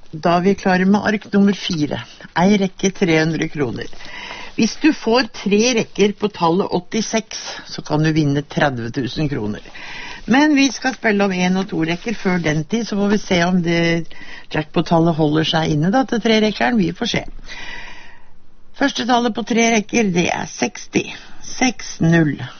Da er vi klare med ark nummer 4. Ei rekke 300 kroner. Hvis du får 3 rekker på tallet 86, så kan du vinne 30 000 kroner. Men vi skal spille om 1 og 2 rekker før den tid, så får vi se om det jackpot-tallet holder seg inne da, til 3 rekkeren. Vi får se. Første tallet på 3 rekker, det er 60. 60.